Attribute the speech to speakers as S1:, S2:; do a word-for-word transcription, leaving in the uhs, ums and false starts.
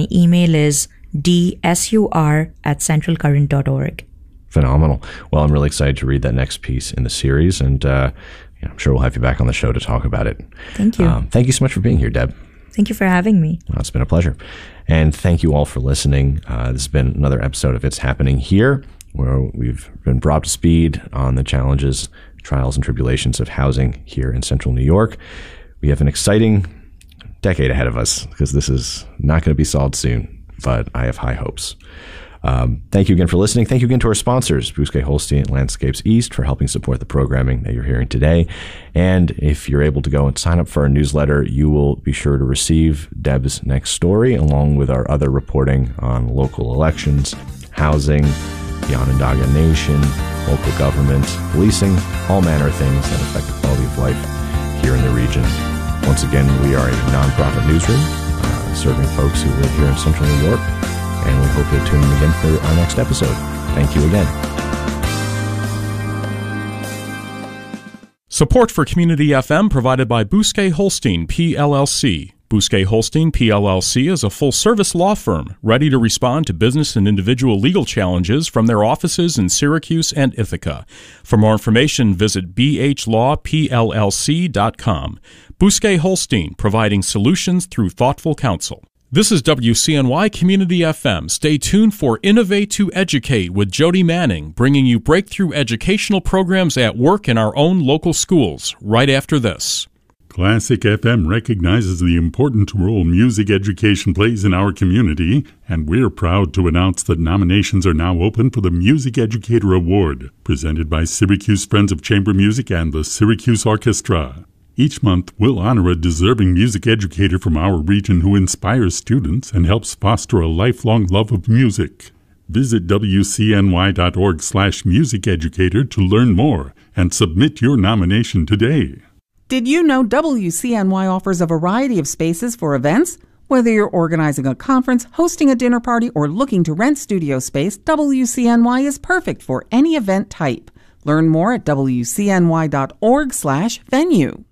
S1: email is dsur at central current dot org.
S2: Phenomenal. Well, I'm really excited to read that next piece in the series, and uh, yeah, I'm sure we'll have you back on the show to talk about it.
S1: Thank you.
S2: Um, thank you so much for being here, Deb.
S1: Thank you for having me.
S2: Well, it's been a pleasure. And thank you all for listening. Uh, this has been another episode of It's Happening Here, where we've been brought up to speed on the challenges, trials, and tribulations of housing here in central New York. We have an exciting decade ahead of us because this is not going to be solved soon, but I have high hopes. Um, thank you again for listening. Thank you again to our sponsors, Bousquet Holstein and Landscapes East, for helping support the programming that you're hearing today. And if you're able to go and sign up for our newsletter, you will be sure to receive Deb's next story, along with our other reporting on local elections, housing, the Onondaga Nation, local government, policing, all manner of things that affect the quality of life here in the region. Once again, we are a nonprofit newsroom uh, serving folks who live here in central New York. And we hope you'll tune in again for our next episode. Thank you again.
S3: Support for Community F M provided by Bousquet Holstein, P L L C. Bousquet Holstein, P L L C is a full-service law firm ready to respond to business and individual legal challenges from their offices in Syracuse and Ithaca. For more information, visit b h law p l l c dot com. Bousquet Holstein, providing solutions through thoughtful counsel. This is W C N Y Community F M. Stay tuned for Innovate to Educate with Jody Manning, bringing you breakthrough educational programs at work in our own local schools, right after this.
S4: Classic F M recognizes the important role music education plays in our community, and we're proud to announce that nominations are now open for the Music Educator Award, presented by Syracuse Friends of Chamber Music and the Syracuse Orchestra. Each month, we'll honor a deserving music educator from our region who inspires students and helps foster a lifelong love of music. Visit w c n y dot org slash music educator to learn more and submit your nomination today.
S5: Did you know W C N Y offers a variety of spaces for events? Whether you're organizing a conference, hosting a dinner party, or looking to rent studio space, W C N Y is perfect for any event type. Learn more at w c n y dot org slash venue.